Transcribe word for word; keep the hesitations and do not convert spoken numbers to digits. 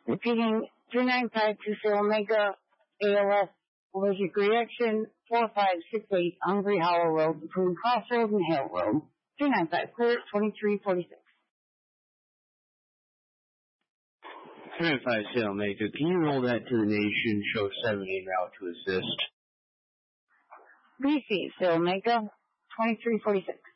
Repeating, three nine five two four Omega, A L S, allergic reaction, four five six eight, Hungry Hollow Road, between Crossroads and Hale Road. three nine five, clear, twenty-three forty-six. three nine five, say Omega, can you roll that to the nation, show seven en route to assist? B C, say Omega, twenty-three forty-six.